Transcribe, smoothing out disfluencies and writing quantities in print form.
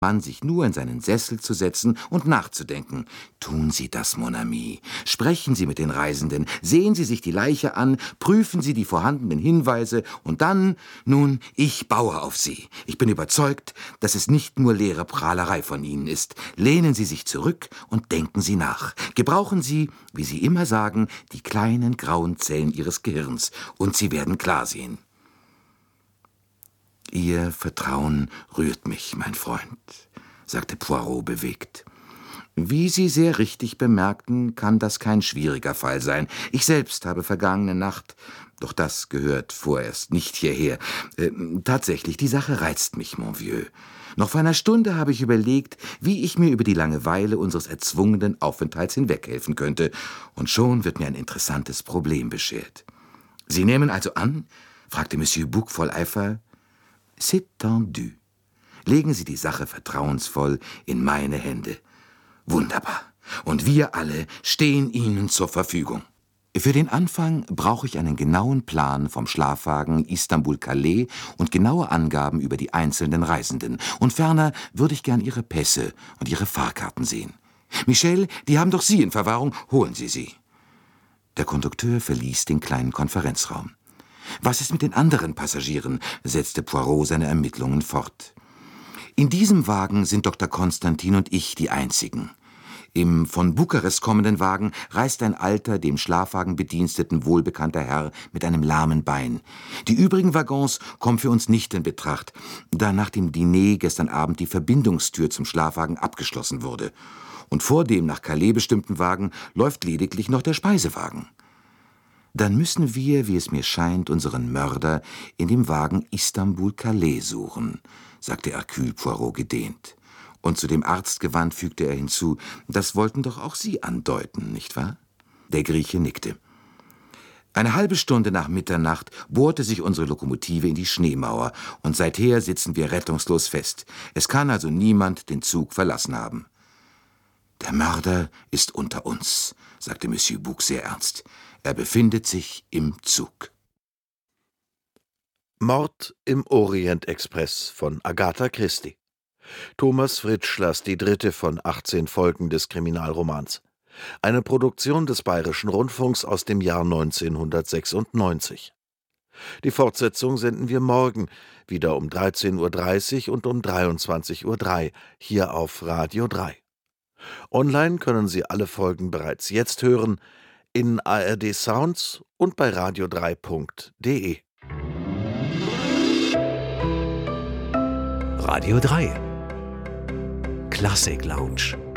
Mann, sich nur in seinen Sessel zu setzen und nachzudenken. Tun Sie das, mon ami. Sprechen Sie mit den Reisenden, sehen Sie sich die Leiche an, prüfen Sie die vorhandenen Hinweise und dann, nun, ich baue auf Sie. Ich bin überzeugt, dass es nicht nur leere Prahlerei von Ihnen ist. Lehnen Sie sich zurück und denken Sie nach. Gebrauchen Sie, wie Sie immer sagen, die kleinen grauen Zellen Ihres Gehirns und Sie werden klar sehen. »Ihr Vertrauen rührt mich, mein Freund«, sagte Poirot bewegt. »Wie Sie sehr richtig bemerkten, kann das kein schwieriger Fall sein. Ich selbst habe vergangene Nacht, doch das gehört vorerst nicht hierher. Tatsächlich, die Sache reizt mich, mon vieux. Noch vor einer Stunde habe ich überlegt, wie ich mir über die Langeweile unseres erzwungenen Aufenthalts hinweghelfen könnte, und schon wird mir ein interessantes Problem beschert.« »Sie nehmen also an?« fragte Monsieur Bouc voll Eifer. »C'est tendu. Legen Sie die Sache vertrauensvoll in meine Hände. Wunderbar. Und wir alle stehen Ihnen zur Verfügung. Für den Anfang brauche ich einen genauen Plan vom Schlafwagen Istanbul-Calais und genaue Angaben über die einzelnen Reisenden. Und ferner würde ich gern Ihre Pässe und Ihre Fahrkarten sehen. Michel, die haben doch Sie in Verwahrung. Holen Sie sie.« Der Kondukteur verließ den kleinen Konferenzraum. »Was ist mit den anderen Passagieren?« setzte Poirot seine Ermittlungen fort. »In diesem Wagen sind Dr. Konstantin und ich die Einzigen. Im von Bukarest kommenden Wagen reist ein alter, dem Schlafwagenbediensteten wohlbekannter Herr mit einem lahmen Bein. Die übrigen Waggons kommen für uns nicht in Betracht, da nach dem Diner gestern Abend die Verbindungstür zum Schlafwagen abgeschlossen wurde. Und vor dem nach Calais bestimmten Wagen läuft lediglich noch der Speisewagen. Dann müssen wir, wie es mir scheint, unseren Mörder in dem Wagen Istanbul-Calais suchen«, sagte Hercule Poirot gedehnt. Und zu dem Arzt gewandt fügte er hinzu, »Das wollten doch auch Sie andeuten, nicht wahr?« Der Grieche nickte. »Eine halbe Stunde nach Mitternacht bohrte sich unsere Lokomotive in die Schneemauer, und seither sitzen wir rettungslos fest. Es kann also niemand den Zug verlassen haben.« »Der Mörder ist unter uns«, sagte Monsieur Bouc sehr ernst. »Er befindet sich im Zug.« Mord im Orient-Express von Agatha Christie. Thomas Fritsch las die dritte von 18 Folgen des Kriminalromans. Eine Produktion des Bayerischen Rundfunks aus dem Jahr 1996. Die Fortsetzung senden wir morgen, wieder um 13:30 Uhr und um 23:03 Uhr, hier auf Radio 3. Online können Sie alle Folgen bereits jetzt hören, in ARD Sounds und bei radio3.de. Radio 3 Klassik Lounge.